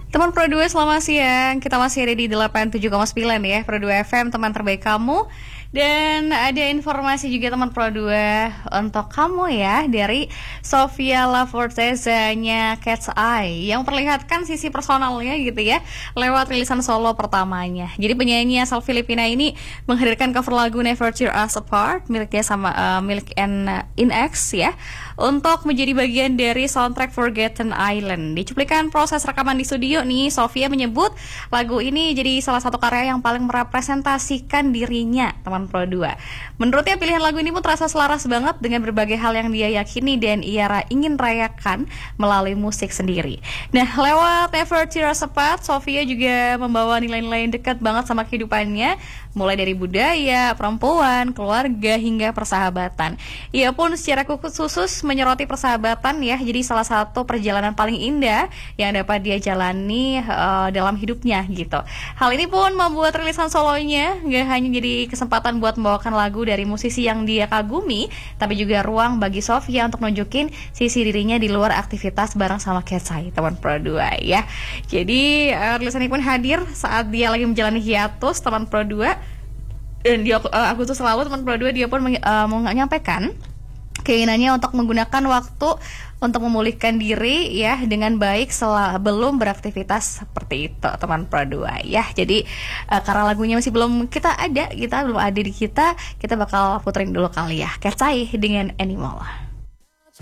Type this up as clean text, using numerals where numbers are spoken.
Teman Pro 2 selamat siang. Kita masih ada di 87,9 ya, Pro 2 FM, teman terbaik kamu. Dan ada informasi juga teman Pro 2 untuk kamu ya, dari Sofia Laforteza-nya Cat's Eye, yang perlihatkan sisi personalnya gitu ya lewat rilisan solo pertamanya. Jadi penyanyi asal Filipina ini menghadirkan cover lagu Never Tear Us Apart miliknya sama milik NX ya, untuk menjadi bagian dari soundtrack Forgotten Island. Di cuplikan proses rekaman di studio nih, Sofia menyebut lagu ini jadi salah satu karya yang paling merepresentasikan dirinya, teman Pro 2. Menurutnya pilihan lagu ini pun terasa selaras banget dengan berbagai hal yang dia yakini dan ia ingin rayakan melalui musik sendiri. Nah, lewat Never Tear Us Apart, Sofia juga membawa nilai-nilai yang dekat banget sama kehidupannya, mulai dari budaya, perempuan, keluarga, hingga persahabatan. Ia pun secara khusus menyoroti persahabatan ya, jadi salah satu perjalanan paling indah yang dapat dia jalani dalam hidupnya gitu. Hal ini pun membuat rilisan solonya gak hanya jadi kesempatan buat membawakan lagu dari musisi yang dia kagumi, tapi juga ruang bagi Sofia untuk nunjukin sisi dirinya di luar aktivitas bareng sama Cat's Eye, teman Pro 2 ya. Jadi rilisan ini pun hadir saat dia lagi menjalani hiatus, teman Pro 2. Dan di Agustus lalu, teman Pro 2, dia pun menyampaikan keinginannya untuk menggunakan waktu untuk memulihkan diri ya dengan baik belum beraktivitas seperti itu, teman Pro 2 ya. Jadi karena lagunya masih belum kita belum ada di kita bakal puterin dulu kali ya, Cat's Eye dengan Animal.